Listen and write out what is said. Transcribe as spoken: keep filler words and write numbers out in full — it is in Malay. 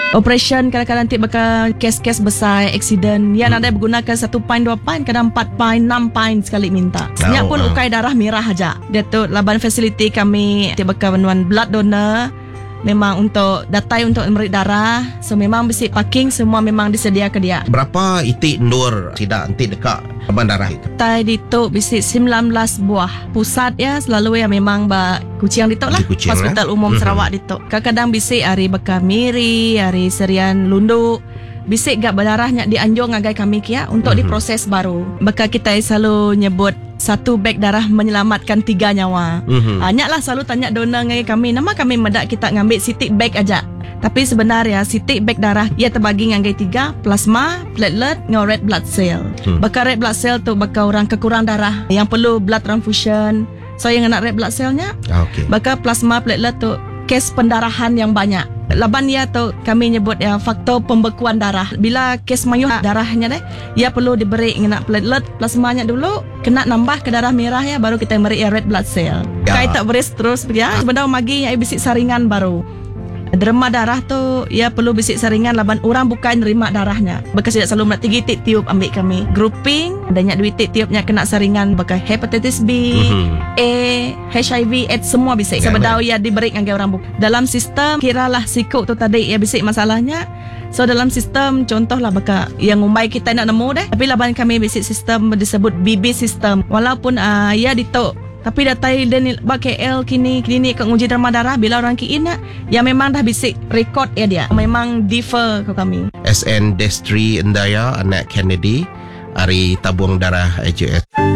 Operation kadang-kadang nanti bakal kes-kes besar, accident. Yang hmm. ada menggunakan satu pint, dua pint, kadang empat pint, enam pint sekali minta. Sebenarnya oh, pun uh. ukai darah merah aja. Dia tu laban facility kami nanti bakal menuan blood donor. Memang untuk datai untuk memberi darah. So memang besi parking semua memang disediakan dia. Berapa itik ndur sidak nanti dekat laban darah itu? Tai dituk besi sembilan belas buah. Pusat ya selalu ya memang ba Kuching dituk lah. Kuching, Hospital eh? Umum Mm-hmm. Sarawak dituk. Kadang-kadang besi hari bakal miri, hari serian lunduk. Bisik gak berdarahnya dianjung agai kami kia untuk mm-hmm. diproses baru. Bakal kita selalu nyebut satu beg darah menyelamatkan tiga nyawa. Mm-hmm. Banyak lah selalu tanya donor ngai kami. Nama kami medak kita ngambil sitik beg aja. Tapi sebenarnya sitik beg darah ia terbagi ngai tiga, plasma, platelet, dengan red blood cell. Hmm. Bakal red blood cell tu bakal orang kekurang darah yang perlu blood transfusion. So yang nak red blood cellnya, ah, okay. bakal plasma, platelet tu kes pendarahan yang banyak. Laban ia tu kami nyebut ya faktor pembekuan darah. Bila kes mayuh darahnya deh, ia perlu diberi kena platelet plasmanya dulu, kena nambah ke darah merah ya baru kita beri ya red blood cell. Ya. Kai tak beres terus ya sebenarnya magi ya bisik saringan baru. Derma darah tu ia perlu bisik saringan laban orang bukan nerima darahnya. Bekas tidak selalu nak tinggi tik tiup ambil kami. Grouping adanya duit tik tiupnya kena saringan bekas hepatitis B, mm-hmm. A, H I V, AIDS semua bisik. Yeah, sebedau ia diberi dengan orang bukan. Dalam sistem kiralah sikuk tu tadi ia bisik masalahnya. So dalam sistem contohlah bekas yang umai kita nak nemu deh. Tapi laban kami bisik sistem disebut B B system. Walaupun uh, ia ditok tapi datai dan bak K L kini klinik ke uji derma darah bila orang kiin ya memang dah bisik rekod ya dia memang differ ke kami. S N Destri Endaya anak Kennedy hari tabung darah A J S.